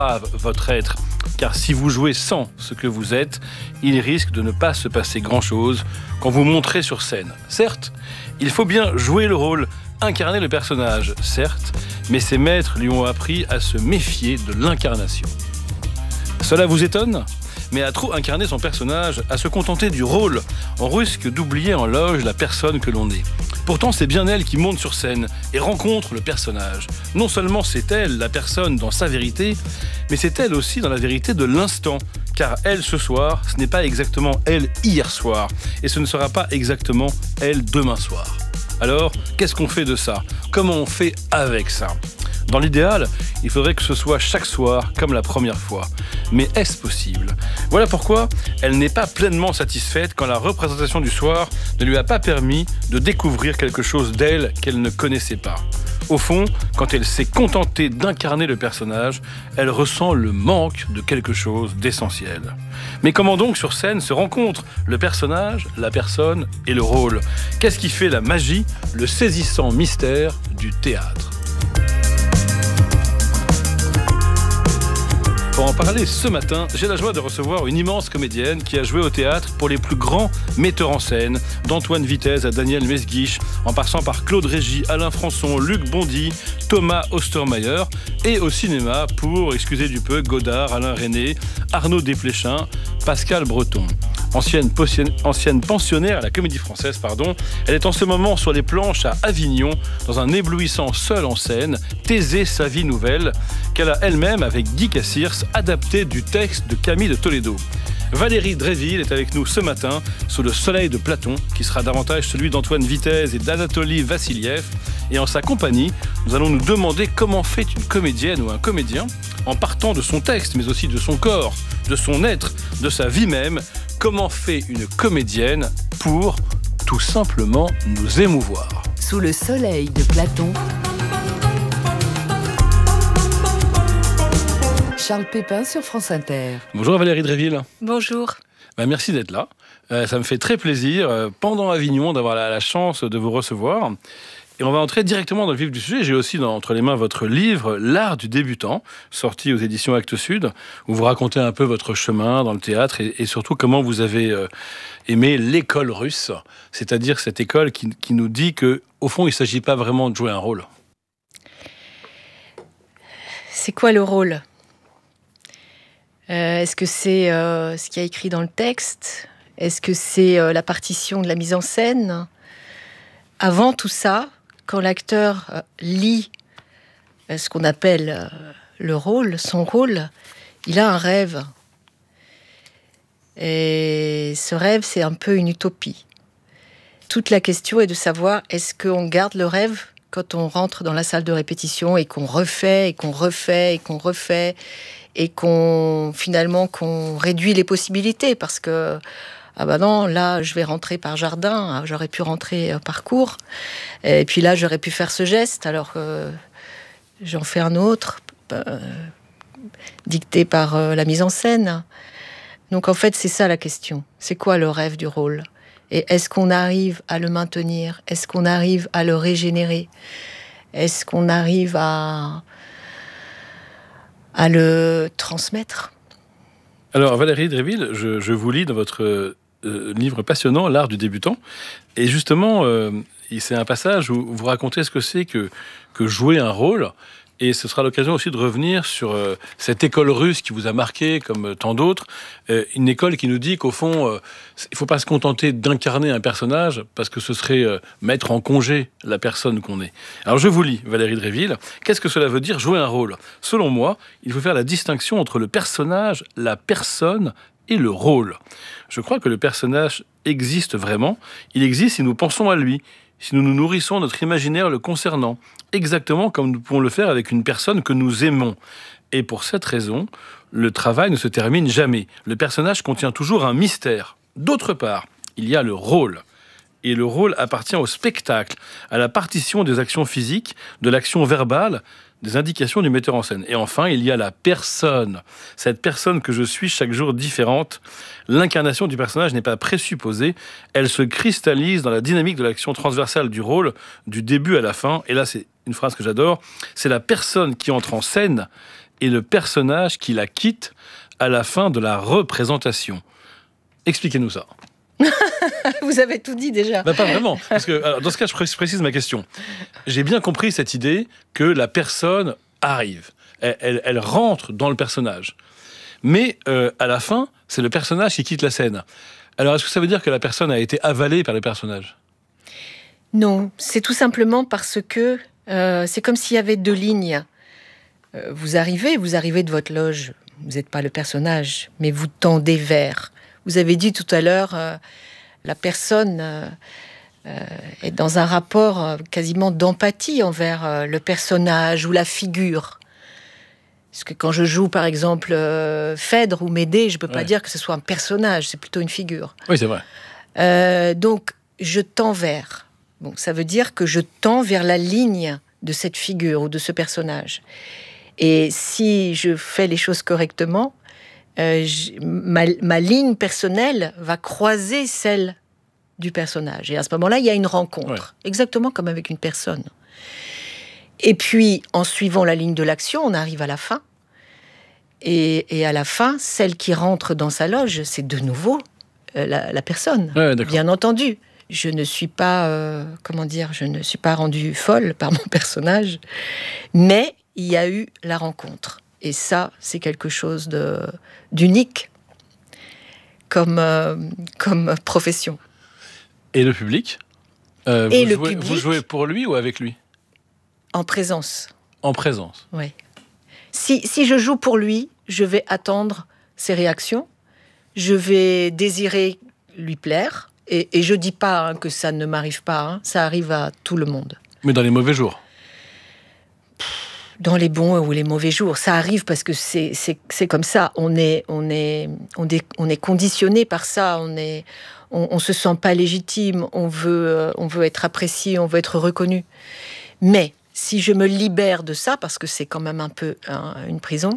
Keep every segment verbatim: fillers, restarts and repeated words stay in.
votre être, car si vous jouez sans ce que vous êtes, il risque de ne pas se passer grand-chose quand vous montrez sur scène. Certes, il faut bien jouer le rôle, incarner le personnage, certes, mais ses maîtres lui ont appris à se méfier de l'incarnation. Cela vous étonne ? Mais à trop incarner son personnage, à se contenter du rôle, on risque d'oublier en loge la personne que l'on est. Pourtant, c'est bien elle qui monte sur scène et rencontre le personnage. Non seulement c'est elle, la personne, dans sa vérité, mais c'est elle aussi dans la vérité de l'instant. Car elle, ce soir, ce n'est pas exactement elle hier soir. Et ce ne sera pas exactement elle demain soir. Alors, qu'est-ce qu'on fait de ça ? Comment on fait avec ça ? Dans l'idéal, il faudrait que ce soit chaque soir comme la première fois. Mais est-ce possible ? Voilà pourquoi elle n'est pas pleinement satisfaite quand la représentation du soir ne lui a pas permis de découvrir quelque chose d'elle qu'elle ne connaissait pas. Au fond, quand elle s'est contentée d'incarner le personnage, elle ressent le manque de quelque chose d'essentiel. Mais comment donc sur scène se rencontrent le personnage, la personne et le rôle ? Qu'est-ce qui fait la magie, le saisissant mystère du théâtre ? Pour en parler ce matin, j'ai la joie de recevoir une immense comédienne qui a joué au théâtre pour les plus grands metteurs en scène, d'Antoine Vitez à Daniel Mesguich, en passant par Claude Régis, Alain Françon, Luc Bondy, Thomas Ostermayer, et au cinéma pour, excusez du peu, Godard, Alain Resnais, Arnaud Desplechin, Pascal Breton. Ancienne, potion- ancienne pensionnaire à la Comédie Française, pardon, elle est en ce moment sur les planches à Avignon, dans un éblouissant seul en scène, Thésée, sa vie nouvelle, qu'elle a elle-même, avec Guy Cassirs, adapté du texte de Camille de Toledo. Valérie Dréville est avec nous ce matin, sous le soleil de Platon, qui sera davantage celui d'Antoine Vitez et d'Anatoly Vassiliev. Et en sa compagnie, nous allons nous demander comment fait une comédienne ou un comédien, en partant de son texte, mais aussi de son corps, de son être, de sa vie même, comment fait une comédienne pour, tout simplement, nous émouvoir. Sous le soleil de Platon, Charles Pépin sur France Inter. Bonjour Valérie Dréville. Bonjour. Ben, merci d'être là. Euh, ça me fait très plaisir, euh, pendant Avignon, d'avoir la, la chance de vous recevoir. Et on va entrer directement dans le vif du sujet. J'ai aussi dans, entre les mains votre livre, L'art du débutant, sorti aux éditions Actes Sud, où vous racontez un peu votre chemin dans le théâtre et, et surtout comment vous avez euh, aimé l'école russe, c'est-à-dire cette école qui, qui nous dit qu'au fond, il ne s'agit pas vraiment de jouer un rôle. C'est quoi le rôle ? euh, Est-ce que c'est euh, ce qu'il y a écrit dans le texte ? Est-ce que c'est euh, la partition de la mise en scène ? Avant tout ça, quand l'acteur euh, lit euh, ce qu'on appelle euh, le rôle, son rôle, il a un rêve. Et ce rêve, c'est un peu une utopie. Toute la question est de savoir, est-ce qu'on garde le rêve quand on rentre dans la salle de répétition et qu'on refait, et qu'on refait, et qu'on refait, et qu'on, finalement, qu'on réduit les possibilités, parce que ah ben non, là, je vais rentrer par jardin, j'aurais pu rentrer par cour, et puis là, j'aurais pu faire ce geste, alors euh, j'en fais un autre, euh, dicté par euh, la mise en scène. Donc en fait, c'est ça la question. C'est quoi le rêve du rôle ? Et est-ce qu'on arrive à le maintenir ? Est-ce qu'on arrive à le régénérer ? Est-ce qu'on arrive à, à le transmettre ? Alors Valérie Dréville, je, je vous lis dans votre euh, livre passionnant, L'art du débutant. Et justement, euh, c'est un passage où vous racontez ce que c'est que, que jouer un rôle. Et ce sera l'occasion aussi de revenir sur euh, cette école russe qui vous a marqué, comme tant d'autres. Euh, une école qui nous dit qu'au fond, euh, il ne faut pas se contenter d'incarner un personnage, parce que ce serait euh, mettre en congé la personne qu'on est. Alors je vous lis, Valérie Dréville. Qu'est-ce que cela veut dire, jouer un rôle ? Selon moi, il faut faire la distinction entre le personnage, la personne et le rôle. Je crois que le personnage existe vraiment. Il existe si nous pensons à lui, si nous nous nourrissons notre imaginaire le concernant, exactement comme nous pouvons le faire avec une personne que nous aimons. Et pour cette raison, le travail ne se termine jamais. Le personnage contient toujours un mystère. D'autre part, il y a le rôle. Et le rôle appartient au spectacle, à la partition des actions physiques, de l'action verbale, des indications du metteur en scène. Et enfin, il y a la personne. Cette personne que je suis chaque jour différente. L'incarnation du personnage n'est pas présupposée. Elle se cristallise dans la dynamique de l'action transversale du rôle, du début à la fin. Et là, c'est une phrase que j'adore. C'est la personne qui entre en scène et le personnage qui la quitte à la fin de la représentation. Expliquez-nous ça. Vous avez tout dit déjà. Ben, pas vraiment. Parce que, alors, dans ce cas, je précise ma question. J'ai bien compris cette idée que la personne arrive. Elle, elle, elle rentre dans le personnage. Mais euh, à la fin, c'est le personnage qui quitte la scène. Alors, est-ce que ça veut dire que la personne a été avalée par le personnage ? Non, c'est tout simplement parce que euh, c'est comme s'il y avait deux lignes. Euh, vous arrivez, vous arrivez de votre loge. Vous n'êtes pas le personnage, mais vous tendez vers. Vous avez dit tout à l'heure, euh, la personne euh, euh, est dans un rapport euh, quasiment d'empathie envers euh, le personnage ou la figure. Parce que quand je joue, par exemple, euh, Phèdre ou Médée, je ne peux pas Ouais. dire que ce soit un personnage, c'est plutôt une figure. Oui, c'est vrai. Euh, donc, je tends vers. Bon, ça veut dire que je tends vers la ligne de cette figure ou de ce personnage. Et si je fais les choses correctement, Euh, j- ma, ma ligne personnelle va croiser celle du personnage. Et à ce moment-là, il y a une rencontre. Ouais. Exactement comme avec une personne. Et puis, en suivant la ligne de l'action, on arrive à la fin. Et, et à la fin, celle qui rentre dans sa loge, c'est de nouveau euh, la, la personne. Ouais, bien entendu. Je ne suis pas, euh, comment dire, je ne suis pas rendue folle par mon personnage. Mais il y a eu la rencontre. Et ça, c'est quelque chose de, d'unique comme, euh, comme profession. Et le public euh, Et vous le jouez, public vous jouez pour lui ou avec lui ? En présence. En présence. Oui. Si, si je joue pour lui, je vais attendre ses réactions. Je vais désirer lui plaire. Et, et je ne dis pas hein, que ça ne m'arrive pas. Hein, ça arrive à tout le monde. Mais dans les mauvais jours ? Dans les bons ou les mauvais jours, ça arrive parce que c'est, c'est, c'est comme ça. On est, on est, on est, on est conditionné par ça. On est, on, on se sent pas légitime. On veut, on veut être apprécié, on veut être reconnu. Mais si je me libère de ça, parce que c'est quand même un peu un, une prison,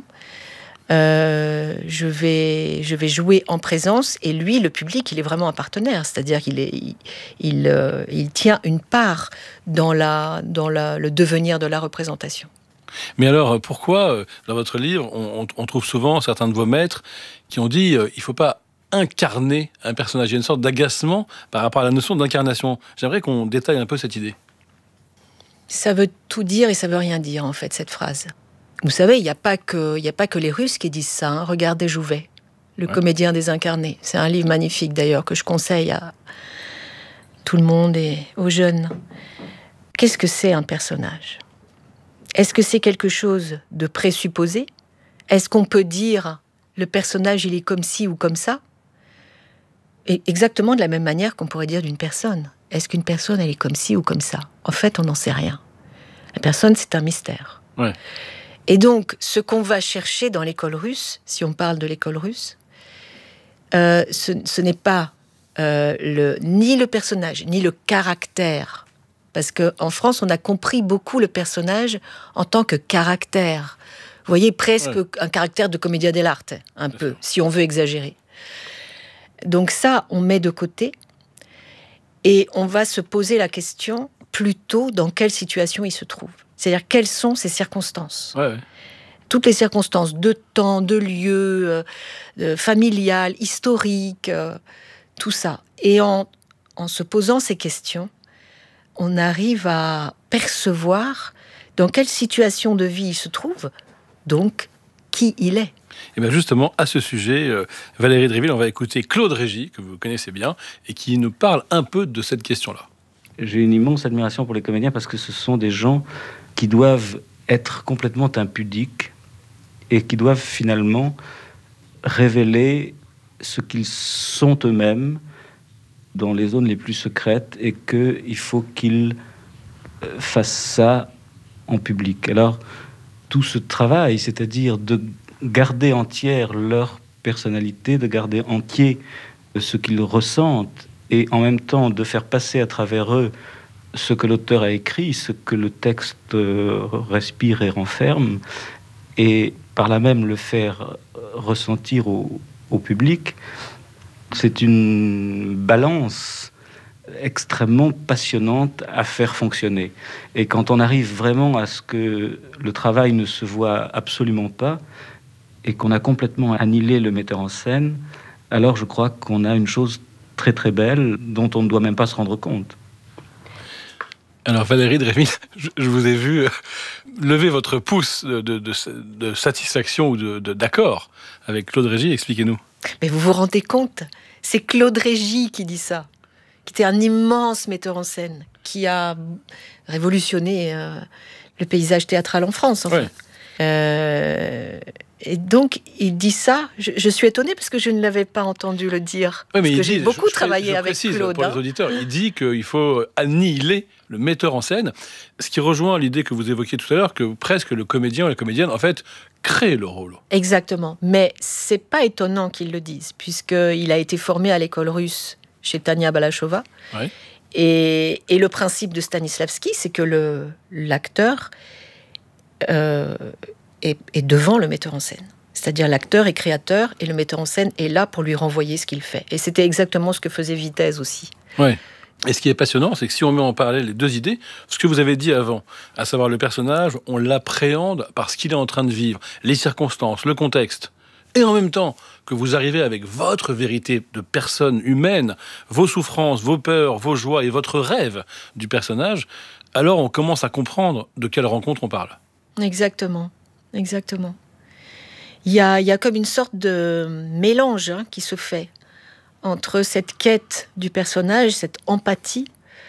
euh, je vais, je vais jouer en présence. Et lui, le public, il est vraiment un partenaire. C'est-à-dire qu'il est, il, il, euh, il tient une part dans la, dans la, le devenir de la représentation. Mais alors, pourquoi, dans votre livre, on, on trouve souvent certains de vos maîtres qui ont dit euh, il ne faut pas incarner un personnage. Il y a une sorte d'agacement par rapport à la notion d'incarnation. J'aimerais qu'on détaille un peu cette idée. Ça veut tout dire et ça veut rien dire, en fait, cette phrase. Vous savez, il n'y a pas que, il n'y a pas que les Russes qui disent ça. Hein. Regardez Jouvet, le ouais. comédien désincarné. C'est un livre magnifique, d'ailleurs, que je conseille à tout le monde et aux jeunes. Qu'est-ce que c'est un personnage ? Est-ce que c'est quelque chose de présupposé ? Est-ce qu'on peut dire le personnage il est comme ci ou comme ça ? Et exactement de la même manière qu'on pourrait dire d'une personne. Est-ce qu'une personne elle est comme ci ou comme ça ? En fait, on n'en sait rien. La personne, c'est un mystère. Ouais. Et donc, ce qu'on va chercher dans l'école russe, si on parle de l'école russe, euh, ce, ce n'est pas euh, le, ni le personnage, ni le caractère. Parce qu'en France, on a compris beaucoup le personnage en tant que caractère. Vous voyez, presque ouais. un caractère de comédia dell'arte, un Bien peu, sûr. Si on veut exagérer. Donc ça, on met de côté. Et on va se poser la question, plutôt, dans quelle situation il se trouve. C'est-à-dire, quelles sont ces circonstances ? Ouais, ouais. Toutes les circonstances de temps, de lieu, euh, familiales, historiques, euh, tout ça. Et en, en se posant ces questions, on arrive à percevoir dans quelle situation de vie il se trouve, donc qui il est. Et bien justement, à ce sujet, euh, Valérie Dréville, on va écouter Claude Régis, que vous connaissez bien, et qui nous parle un peu de cette question-là. J'ai une immense admiration pour les comédiens parce que ce sont des gens qui doivent être complètement impudiques et qui doivent finalement révéler ce qu'ils sont eux-mêmes dans les zones les plus secrètes et qu'il faut qu'ils fassent ça en public. Alors, tout ce travail, c'est-à-dire de garder entière leur personnalité, de garder entier ce qu'ils ressentent et en même temps de faire passer à travers eux ce que l'auteur a écrit, ce que le texte respire et renferme, et par là même le faire ressentir au, au public, c'est une balance extrêmement passionnante à faire fonctionner. Et quand on arrive vraiment à ce que le travail ne se voit absolument pas et qu'on a complètement annihilé le metteur en scène, alors je crois qu'on a une chose très très belle dont on ne doit même pas se rendre compte. Alors Valérie Dréville, je, je vous ai vu lever votre pouce de, de, de, de satisfaction ou de, de, d'accord avec Claude Régis. Expliquez-nous. Mais vous vous rendez compte ? C'est Claude Régis qui dit ça, qui était un immense metteur en scène, qui a révolutionné euh, le paysage théâtral en France. En ouais. fait. Euh, et donc, il dit ça. Je, je suis étonnée parce que je ne l'avais pas entendu le dire. Oui, mais parce que dit, j'ai beaucoup je, je, travaillé je avec précise Claude. Pour hein. les auditeurs, il dit qu'il faut annihiler le metteur en scène, ce qui rejoint l'idée que vous évoquiez tout à l'heure, que presque le comédien et la comédienne, en fait, créent le rôle. Exactement. Mais c'est pas étonnant qu'il le dise, puisqu'il a été formé à l'école russe chez Tania Balachova. Ouais. Et, et le principe de Stanislavski, c'est que le, l'acteur euh, est, est devant le metteur en scène. C'est-à-dire l'acteur est créateur et le metteur en scène est là pour lui renvoyer ce qu'il fait. Et c'était exactement ce que faisait Vitesse aussi. Ouais. Et ce qui est passionnant, c'est que si on met en parallèle les deux idées, ce que vous avez dit avant, à savoir le personnage, on l'appréhende parce qu'il est en train de vivre, les circonstances, le contexte, et en même temps que vous arrivez avec votre vérité de personne humaine, vos souffrances, vos peurs, vos joies et votre rêve du personnage, alors on commence à comprendre de quelle rencontre on parle. Exactement, exactement. Il y a, il y a comme une sorte de mélange hein, qui se fait entre cette quête du personnage, cette empathie,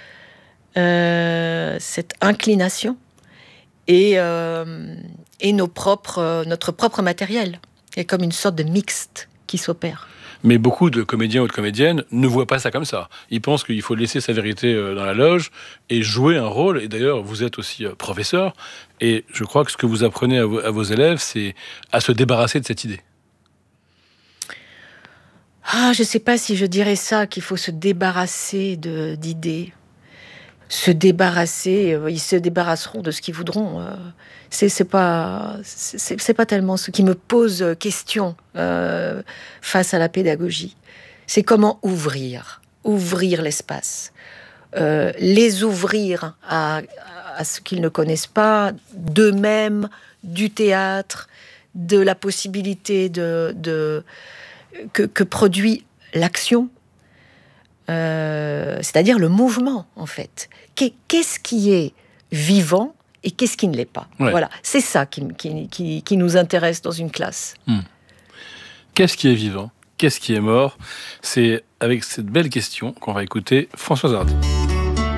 euh, cette inclination et, euh, et nos propres, notre propre matériel. Il y a comme une sorte de mixte qui s'opère. Mais beaucoup de comédiens ou de comédiennes ne voient pas ça comme ça. Ils pensent qu'il faut laisser sa vérité dans la loge et jouer un rôle. Et d'ailleurs, vous êtes aussi professeur. Et je crois que ce que vous apprenez à vos, à vos élèves, c'est à se débarrasser de cette idée. Ah, je ne sais pas si je dirais ça, qu'il faut se débarrasser de, d'idées. Se débarrasser, ils se débarrasseront de ce qu'ils voudront. C'est, c'est pas, c'est, c'est pas tellement ce qui me pose question euh, face à la pédagogie. C'est comment ouvrir, ouvrir l'espace, euh, les ouvrir à, à ce qu'ils ne connaissent pas, d'eux-mêmes, du théâtre, de la possibilité de, de que, que produit l'action. Euh, c'est-à-dire le mouvement, en fait. Qu'est-ce qui est vivant et qu'est-ce qui ne l'est pas ? Ouais. Voilà, c'est ça qui, qui, qui, qui nous intéresse dans une classe. Mmh. Qu'est-ce qui est vivant ? Qu'est-ce qui est mort ? C'est avec cette belle question qu'on va écouter Françoise Hardy.